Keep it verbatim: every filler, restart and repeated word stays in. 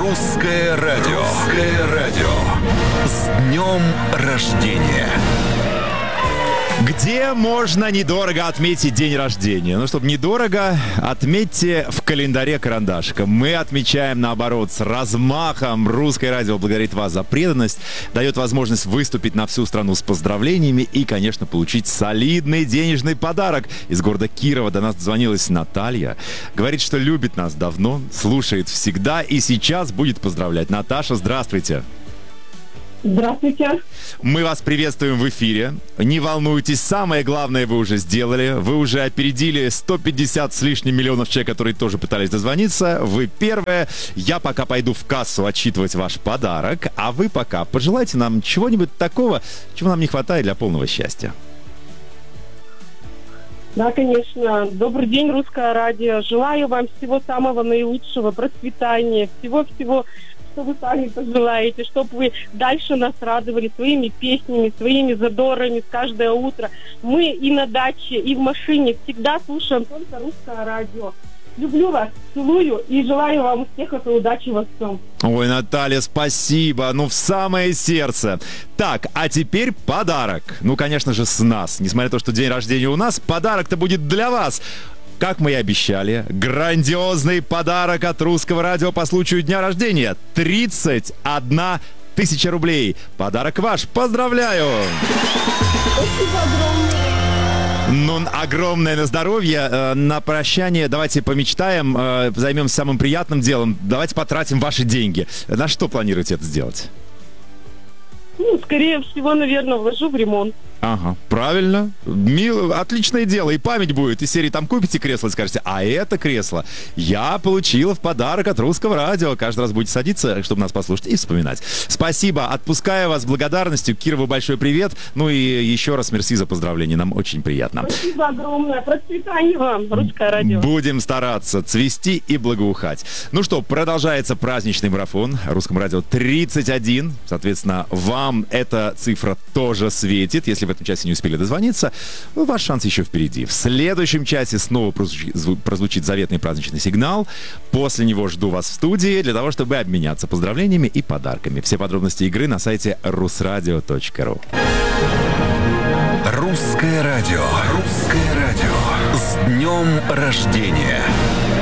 Русское радио. Русское радио. С днем рождения! Где можно недорого отметить день рождения? Ну, чтобы недорого, отметьте в календаре карандашиком. Мы отмечаем, наоборот, с размахом. Русское радио благодарит вас за преданность, дает возможность выступить на всю страну с поздравлениями и, конечно, получить солидный денежный подарок. Из города Кирова до нас дозвонилась Наталья. Говорит, что любит нас давно, слушает всегда и сейчас будет поздравлять. Наташа, здравствуйте. Здравствуйте. Мы вас приветствуем в эфире. Не волнуйтесь, самое главное вы уже сделали. Вы уже опередили сто пятьдесят с лишним миллионов человек, которые тоже пытались дозвониться. Вы первая. Я пока пойду в кассу отсчитывать ваш подарок, а вы пока пожелайте нам чего-нибудь такого, чего нам не хватает для полного счастья. Да, конечно. Добрый день, Русское радио. Желаю вам всего самого наилучшего, процветания, всего-всего, что вы сами пожелаете, чтобы вы дальше нас радовали своими песнями, своими задорами с каждое утро. Мы и на даче, и в машине всегда слушаем только Русское радио. Люблю вас, целую и желаю вам успехов и удачи во всем. Ой, Наталья, спасибо. Ну, в самое сердце. Так, а теперь подарок. Ну, конечно же, с нас. Несмотря на то, что день рождения у нас, подарок-то будет для вас. Как мы и обещали, грандиозный подарок от Русского радио по случаю дня рождения. тридцать одна тысяча рублей. Подарок ваш. Поздравляю! Спасибо огромное. Ну, огромное на здоровье. Э, на прощание давайте помечтаем, э, займемся самым приятным делом. Давайте потратим ваши деньги. На что планируете это сделать? Ну, скорее всего, наверное, вложу в ремонт. Ага, правильно. Мил, отличное дело. И память будет. Из серии там купите кресло и скажете, а это кресло я получила в подарок от Русского радио. Каждый раз будете садиться, чтобы нас послушать и вспоминать. Спасибо. Отпускаю вас с благодарностью. Кирову большой привет. Ну и еще раз мерси за поздравления. Нам очень приятно. Спасибо огромное. Процветания вам, Русское радио. Будем стараться цвести и благоухать. Ну что, продолжается праздничный марафон. Русскому радио тридцать один. Соответственно, вам эта цифра тоже светит. Если вы в этом часе не успели дозвониться, ну, ваш шанс еще впереди. В следующем часе снова прозвучит, прозвучит заветный праздничный сигнал. После него жду вас в студии для того, чтобы обменяться поздравлениями и подарками. Все подробности игры на сайте русрадио точка ру. Русское радио. Русское радио. С днем рождения!